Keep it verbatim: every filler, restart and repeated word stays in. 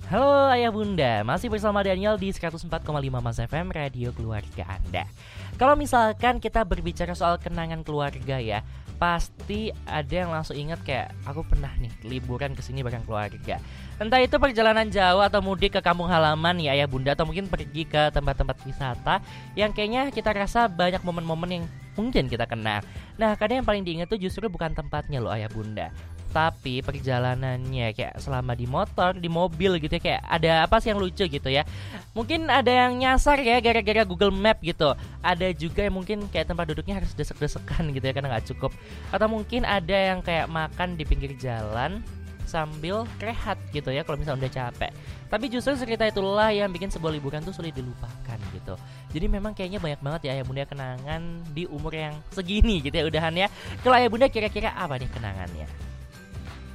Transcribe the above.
Halo Ayah Bunda, masih bersama Daniel di seratus empat koma lima Mas F M, Radio Keluarga Anda. Kalau misalkan kita berbicara soal kenangan keluarga ya, pasti ada yang langsung ingat kayak aku pernah nih liburan ke sini bareng keluarga. Entah itu perjalanan jauh atau mudik ke kampung halaman ya Ayah Bunda, atau mungkin pergi ke tempat-tempat wisata yang kayaknya kita rasa banyak momen-momen yang mungkin kita kenal. Nah, kadang yang paling diingat tuh justru bukan tempatnya loh Ayah Bunda, tapi perjalanannya, kayak selama di motor, di mobil gitu ya, kayak ada apa sih yang lucu gitu ya. Mungkin ada yang nyasar ya gara-gara Google Map gitu. Ada juga yang mungkin kayak tempat duduknya harus desek-desekan gitu ya karena nggak cukup. Atau mungkin ada yang kayak makan di pinggir jalan sambil rehat gitu ya kalau misalnya udah capek. Tapi justru cerita itulah yang bikin sebuah liburan tuh sulit dilupakan gitu. Jadi memang kayaknya banyak banget ya Ayah Bunda kenangan di umur yang segini gitu ya udahan ya. Kalau Ayah Bunda kira-kira apa nih kenangannya?